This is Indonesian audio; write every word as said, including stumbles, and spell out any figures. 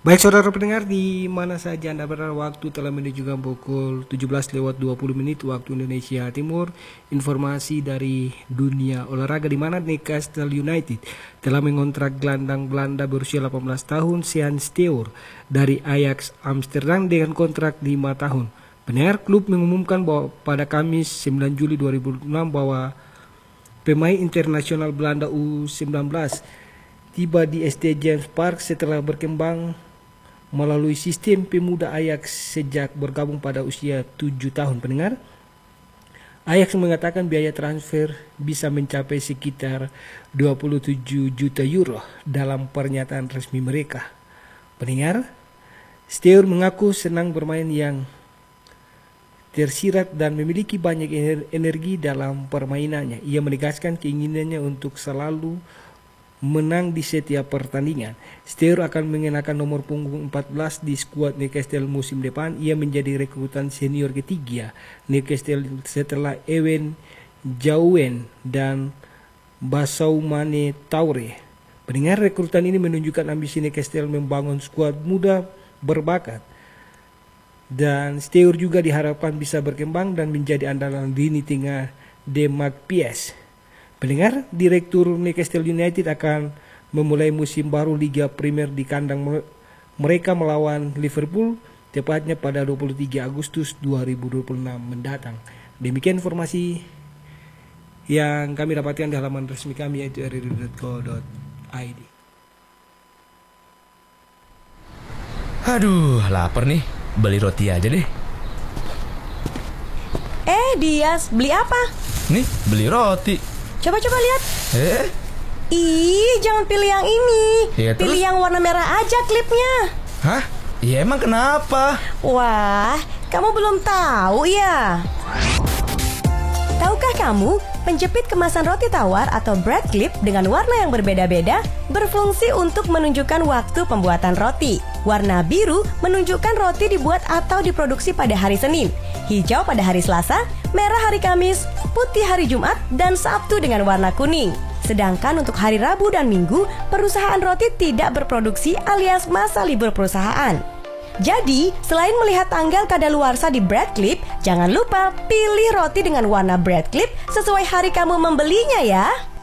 Baik saudara pendengar, di mana saja Anda berada, waktu telah menunjukkan pukul tujuh belas lewat dua puluh menit waktu Indonesia Timur. Informasi dari dunia olahraga, di mana Newcastle United telah mengontrak gelandang Belanda berusia delapan belas tahun Sean Steeuw dari Ajax Amsterdam dengan kontrak lima tahun. Pendengar, klub mengumumkan bahwa pada Kamis sembilan Juli dua ribu enam bahwa pemain internasional Belanda U sembilan belas tiba di S T James Park setelah berkembang melalui sistem pemuda Ajax sejak bergabung pada usia tujuh tahun. Pendengar, Ajax mengatakan biaya transfer bisa mencapai sekitar dua puluh tujuh juta euro dalam pernyataan resmi mereka. Pendengar, Steeuw mengaku senang bermain yang tersirat dan memiliki banyak energi dalam permainannya. Ia menegaskan keinginannya untuk selalu menang di setiap pertandingan. Steeuw akan mengenakan nomor punggung empat belas di skuad Newcastle musim depan. Ia menjadi rekrutan senior ketiga Newcastle setelah Ewen Jouwen dan Bassoumane Touré. Pendengar, rekrutan ini menunjukkan ambisi Newcastle membangun skuad muda berbakat. Dan Steeuw juga diharapkan bisa berkembang dan menjadi andalan lini tengah The Magpies. Pendengar, Direktur Newcastle United akan memulai musim baru Liga Premier di kandang mereka melawan Liverpool tepatnya pada dua puluh tiga Agustus dua ribu dua puluh enam mendatang. Demikian informasi yang kami dapatkan di halaman resmi kami, yaitu r r dot co dot i d. Aduh, lapar nih. Beli roti aja deh. Eh, Dias, beli apa? Nih, beli roti. Coba-coba lihat. Eh? Ih, jangan pilih yang ini. Ya, pilih terus? yang warna merah aja klipnya. Hah? Ya emang kenapa? Wah, kamu belum tahu ya? Tahukah kamu, penjepit kemasan roti tawar atau bread clip dengan warna yang berbeda-beda berfungsi untuk menunjukkan waktu pembuatan roti. Warna biru menunjukkan roti dibuat atau diproduksi pada hari Senin, hijau pada hari Selasa, merah hari Kamis, putih hari Jumat, dan Sabtu dengan warna kuning. Sedangkan untuk hari Rabu dan Minggu, perusahaan roti tidak berproduksi alias masa libur perusahaan. Jadi, selain melihat tanggal kadaluarsa di bread clip, jangan lupa pilih roti dengan warna bread clip sesuai hari kamu membelinya ya.